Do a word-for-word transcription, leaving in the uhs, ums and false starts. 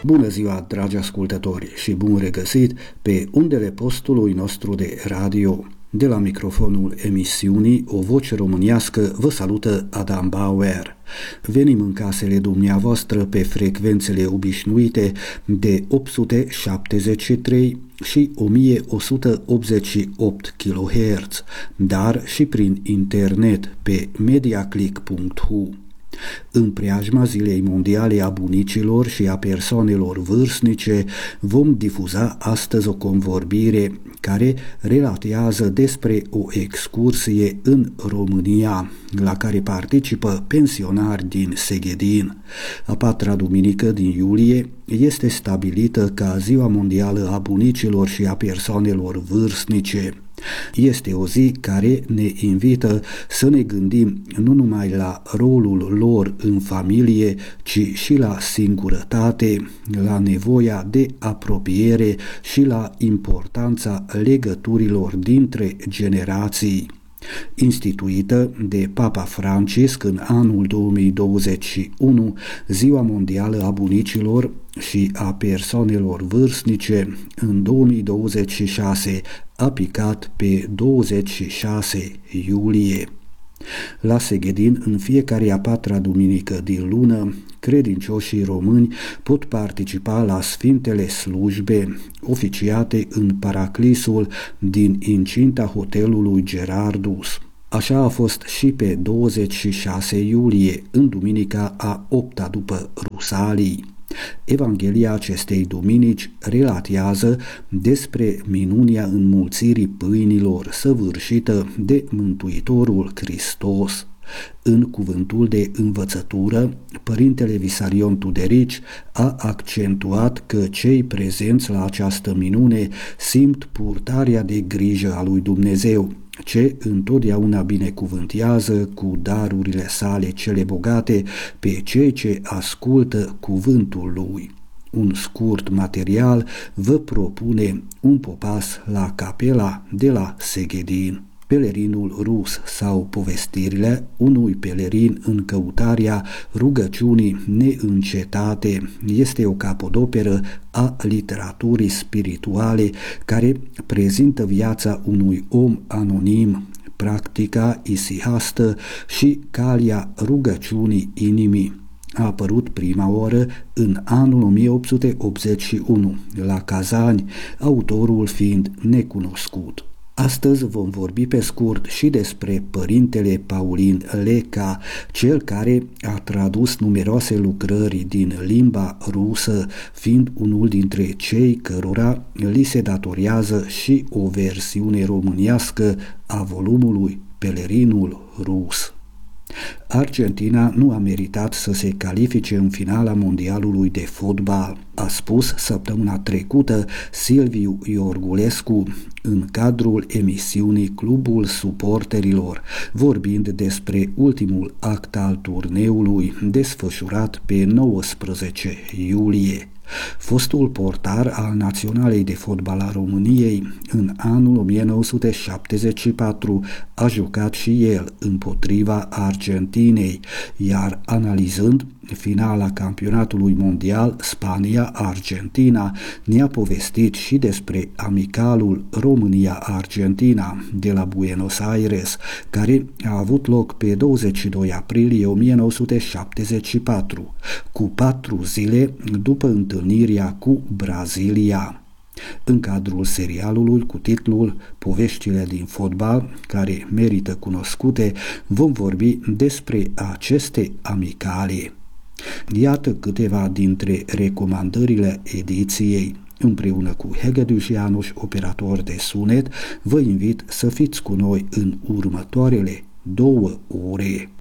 Bună ziua, dragi ascultători, și bun regăsit pe undele postului nostru de radio. De la microfonul emisiunii O Voce Românească vă salută Adam Bauer. Venim în casele dumneavoastră pe frecvențele obișnuite de opt sute șaptezeci și trei și o mie o sută optzeci și opt kilohertz, dar și prin internet pe mediaclick punct h u. În preajma Zilei Mondiale a Bunicilor și a persoanelor vârstnice vom difuza astăzi o convorbire care relatează despre o excursie în România, la care participă pensionari din Seghedin. A patra duminică din iulie este stabilită ca Ziua Mondială a Bunicilor și a persoanelor vârstnice. Este o zi care ne invită să ne gândim nu numai la rolul lor în familie, ci și la singurătate, la nevoia de apropiere și la importanța legăturilor dintre generații. Instituită de Papa Francisc în anul două mii douăzeci și unu, Ziua Mondială a Bunicilor și a persoanelor vârstnice în două mii douăzeci și șase a picat pe douăzeci și șase iulie. La Seghedin, în fiecare a patra duminică din lună, credincioșii români pot participa la sfintele slujbe oficiate în paraclisul din incinta hotelului Gerardus. Așa a fost și pe douăzeci și șase iulie, în duminica a opta după Rusalii. Evanghelia acestei duminici relatează despre minunia înmulțirii pâinilor săvârșită de Mântuitorul Hristos. În cuvântul de învățătură, Părintele Visarion Tuderici a accentuat că cei prezenți la această minune simt purtarea de grijă a lui Dumnezeu, ce întotdeauna binecuvântează cu darurile sale cele bogate pe cei ce ascultă cuvântul lui. Un scurt material vă propune un popas la capela de la Seghedin. Pelerinul rus sau povestirile unui pelerin în căutarea rugăciunii neîncetate este o capodoperă a literaturii spirituale care prezintă viața unui om anonim, practica isihastă și calea rugăciunii inimii. A apărut prima oară în anul o mie opt sute optzeci și unu, la Kazani, autorul fiind necunoscut. Astăzi vom vorbi pe scurt și despre părintele Paulin Leca, cel care a tradus numeroase lucrări din limba rusă, fiind unul dintre cei cărora li se datorează și o versiune românească a volumului Pelerinul rus. Argentina nu a meritat să se califice în finala mondialului de fotbal, a spus săptămâna trecută Silviu Iorgulescu în cadrul emisiunii Clubul Suporterilor, vorbind despre ultimul act al turneului desfășurat pe nouăsprezece iulie. Fostul portar al Naționalei de Fotbal a României în anul o mie nouă sute șaptezeci și patru a jucat și el împotriva Argentinei, iar analizând finala campionatului mondial Spania-Argentina, ne-a povestit și despre amicalul România-Argentina de la Buenos Aires, care a avut loc pe douăzeci și doi aprilie o mie nouă sute șaptezeci și patru, cu patru zile după întâlnirea cu Brazilia. În cadrul serialului cu titlul Poveștile din fotbal, care merită cunoscute, vom vorbi despre aceste amicale. Iată câteva dintre recomandările ediției. Împreună cu Hegedus János, operator de sunet, vă invit să fiți cu noi în următoarele două ore.